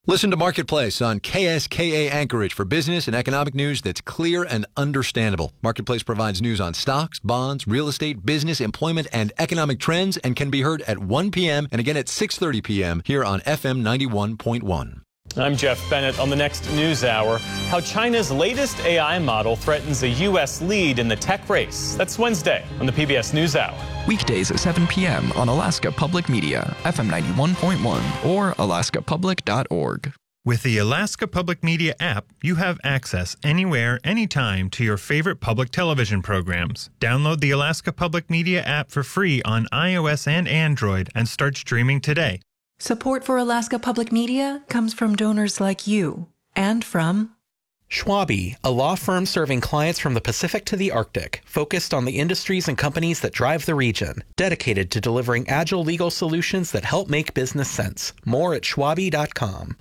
Listen to Marketplace on KSKA Anchorage for business and economic news that's clear and understandable. Marketplace provides news on stocks, bonds, real estate, business, employment, and economic trends and can be heard at 1 p.m. and again at 6:30 p.m. here on FM 91.1. I'm Jeff Bennett. On the next news hour, how China's latest AI model threatens a U.S. lead in the tech race. That's Wednesday on the PBS NewsHour. Weekdays at 7 p.m. on Alaska Public Media, FM 91.1 or alaskapublic.org. With the Alaska Public Media app, you have access anywhere, anytime to your favorite public television programs. Download the Alaska Public Media app for free on iOS and Android and start streaming today. Support for Alaska Public Media comes from donors like you and from Schwabe, a law firm serving clients from the Pacific to the Arctic, focused on the industries and companies that drive the region, dedicated to delivering agile legal solutions that help make business sense. More at schwabe.com.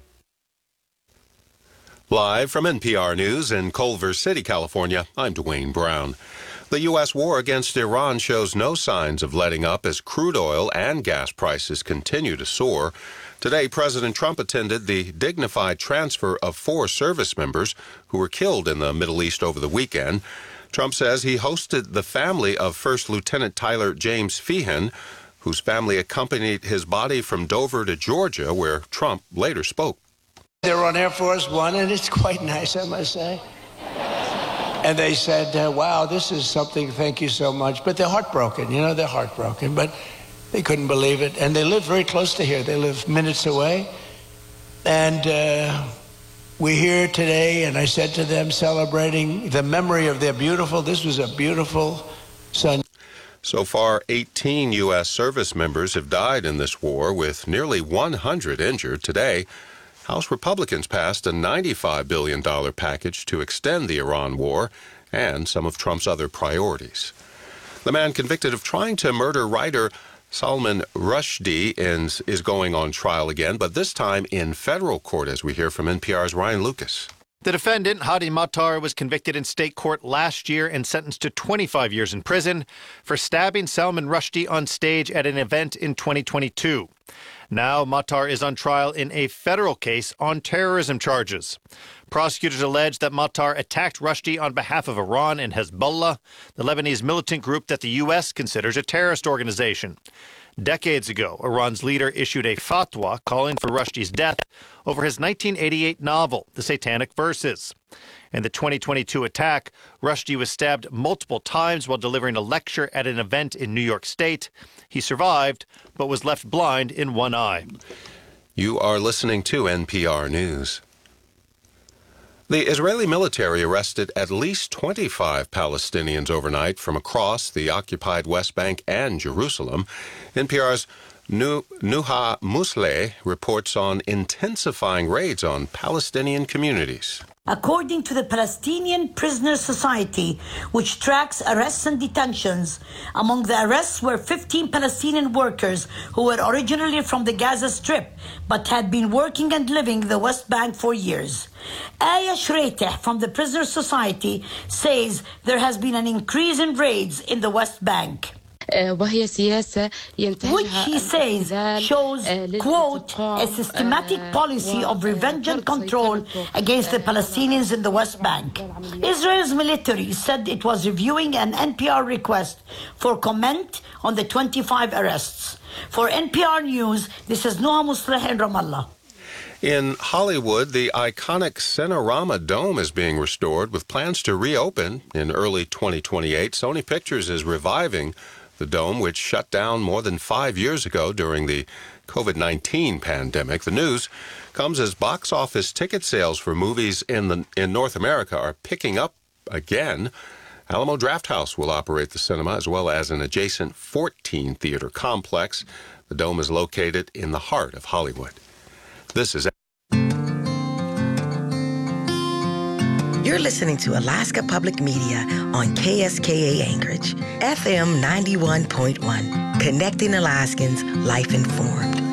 Live from NPR News in Culver City, California, I'm Dwayne Brown. The U.S. war against Iran shows no signs of letting up as crude oil and gas prices continue to soar. Today, President Trump attended the dignified transfer of 4 service members who were killed in the Middle East over the weekend. Trump says he hosted the family of First Lieutenant Tyler James Feehan, whose family accompanied his body from Dover to Georgia, where Trump later spoke. They were on Air Force One, and it's quite nice, I must say. And they said, wow, this is something, thank you so much. But they're heartbroken, they're heartbroken. But they couldn't believe it. And they live very close to here. They live minutes away. And we're here today, and I said to them, celebrating the memory of this was a beautiful son. So far, 18 U.S. service members have died in this war, with nearly 100 injured. Today, House Republicans passed a $95 billion package to extend the Iran war and some of Trump's other priorities. The man convicted of trying to murder writer Salman Rushdie is going on trial again, but this time in federal court, as we hear from NPR's Ryan Lucas. The defendant, Hadi Matar, was convicted in state court last year and sentenced to 25 years in prison for stabbing Salman Rushdie on stage at an event in 2022. Now, Matar is on trial in a federal case on terrorism charges. Prosecutors allege that Matar attacked Rushdie on behalf of Iran and Hezbollah, the Lebanese militant group that the U.S. considers a terrorist organization. Decades ago, Iran's leader issued a fatwa calling for Rushdie's death over his 1988 novel, The Satanic Verses. In the 2022 attack, Rushdie was stabbed multiple times while delivering a lecture at an event in New York State. He survived, but was left blind in one eye. You are listening to NPR News. The Israeli military arrested at least 25 Palestinians overnight from across the occupied West Bank and Jerusalem. NPR's Nuha Musleh reports on intensifying raids on Palestinian communities. According to the Palestinian Prisoners Society, which tracks arrests and detentions, among the arrests were 15 Palestinian workers who were originally from the Gaza Strip but had been working and living in the West Bank for years. Aya Shreiteh from the Prisoners Society says there has been an increase in raids in the West Bank. Which he says shows, quote, a systematic policy of revenge and control against the Palestinians in the West Bank. Israel's military said it was reviewing an NPR request for comment on the 25 arrests. For NPR News, this is Nuha Musleh in Ramallah. In Hollywood, the iconic Cinerama Dome is being restored with plans to reopen in early 2028. Sony Pictures is reviving the dome, which shut down more than 5 years ago during the COVID-19 pandemic. The news comes as box office ticket sales for movies in North America are picking up again. Alamo Drafthouse will operate the cinema as well as an adjacent 14-theater complex. The dome is located in the heart of Hollywood. This is... You're listening to Alaska Public Media on KSKA Anchorage, FM 91.1, connecting Alaskans, life informed.